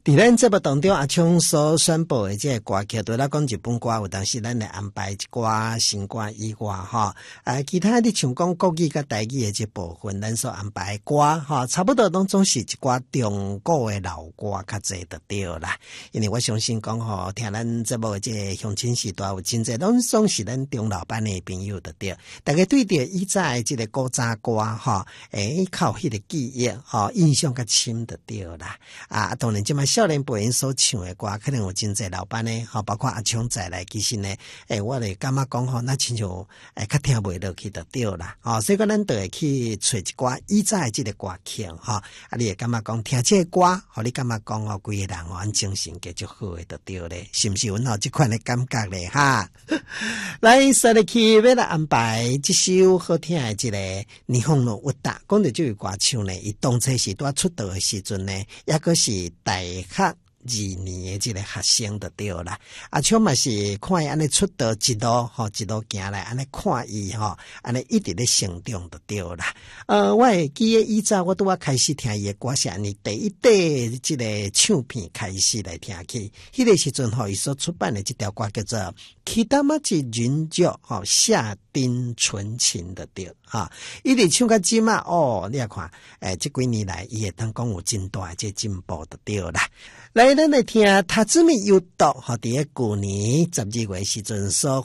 伫咱节目当中，阿昌所宣布的这个歌曲，对咱讲日本歌，有当时咱来安排一寡新歌以外，其他的像讲国语甲台语的这部分，咱所安排的歌，差不多总是一寡中国的老歌较济就对啦。因为我相信讲听咱节目的这个乡亲时代有真济，拢总是咱中老班的朋友就对。大家对着以前的这个古早歌，靠迄个记忆，印象较深就对啦。当然，即摆少年辈因所唱的歌，可能有真济老班的，包括阿昌再来，其实呢，我哋感觉讲那亲像较听袂落去就对啦。所以讲咱都会去找一寡以前的这个歌曲，你会感觉讲听这个歌，你感觉讲规个人精神继续好的就对咧，是不是有这款的感觉咧哈？来，说入去要来安排这首好听的这个日本の歌，讲到这位歌手呢，伊当初是在出道的时阵呢，也个是大学2年的这个学生就对啦。阿昌嘛是看伊安尼出道一路行来，安尼看伊安尼一直咧成长就对啦。我会记得以前我拄开始听伊的歌是安尼第一代这个唱片开始来听起，迄个时阵伊所出版的这条歌叫做《Kitamachi Junjo》夏町纯情的对一直唱到今嘛你也看这几年来伊会当讲有真大的这进步就对啦。来，咱来听塔兹米优斗伫个旧年12月时阵所